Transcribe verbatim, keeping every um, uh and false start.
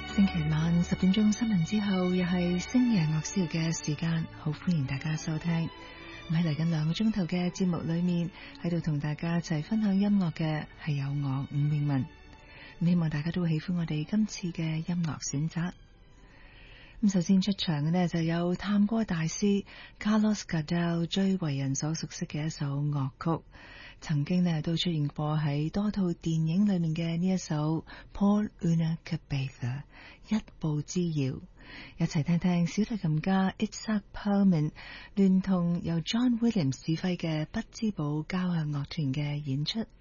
星期晚十點鐘新聞之後，又係星夜樂師嘅時間，好歡迎大家收聽。咁喺嚟緊兩個鐘頭嘅節目裏面，喺度同大家一齊分享音樂嘅係有我伍詠文。咁希望大家都會喜歡我哋今次嘅音樂選擇。咁首先出場嘅呢，就有探戈大師 Carlos Gardel 最為人所熟悉嘅一首樂曲，曾經呢都出現過喺多套電影裏面嘅呢一首 Por una Cabeza 一步之遙，一齊聽聽小提琴家 Itzhak Perlman 聯同由 John Williams 指揮嘅不知堡交響樂團嘅演出。